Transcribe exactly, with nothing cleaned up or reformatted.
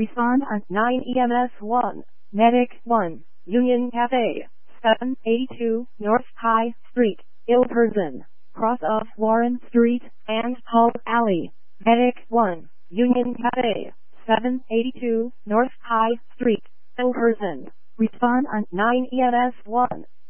Respond on nine E M S one. Medic one. Union Cafe. seven eighty-two North High Street, Ilperson. Cross of Warren Street and Hall Alley. Medic one. Union Cafe. seven eighty-two North High Street, Ilperson. Respond on nine E M S one.